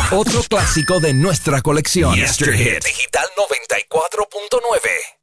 Otro clásico de nuestra colección. Yesterday Hits. Digital 94.9.